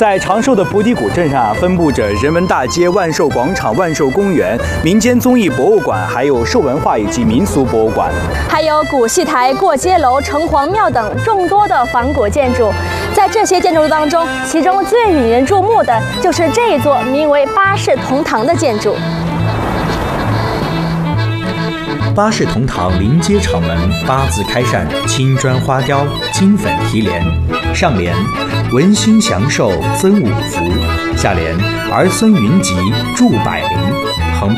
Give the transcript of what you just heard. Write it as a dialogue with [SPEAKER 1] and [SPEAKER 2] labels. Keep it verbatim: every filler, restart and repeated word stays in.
[SPEAKER 1] 在长寿的菩提谷镇上啊，分布着人文大街、万寿广场、万寿公园、民间综艺博物馆，还有寿文化以及民俗博物馆，
[SPEAKER 2] 还有古戏台、过街楼、城隍庙等众多的仿古建筑。在这些建筑当中，其中最引人注目的就是这一座名为八世同堂的建筑。
[SPEAKER 3] 八世同堂临街场门八字开扇，青砖花雕，金粉提联。上联文心祥寿增五福，下联儿孙云集祝百灵。